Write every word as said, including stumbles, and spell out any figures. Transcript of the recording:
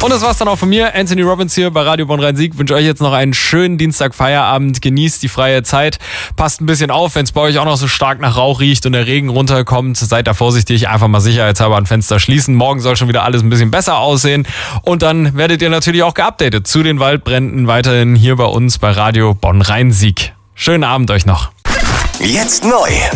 Und das war's dann auch von mir. Anthony Robbins hier bei Radio Bonn-Rhein-Sieg. Wünsche euch jetzt noch einen schönen Dienstag-Feierabend. Genießt die freie Zeit. Passt ein bisschen auf, wenn es bei euch auch noch so stark nach Rauch riecht und der Regen runterkommt. Seid da vorsichtig. Einfach mal sicherheitshalber ein Fenster schließen. Morgen soll schon wieder alles ein bisschen besser aussehen. Und dann werdet ihr natürlich auch geupdatet zu den Waldbränden weiterhin hier bei uns bei Radio Bonn-Rhein-Sieg. Schönen Abend euch noch. Jetzt neu.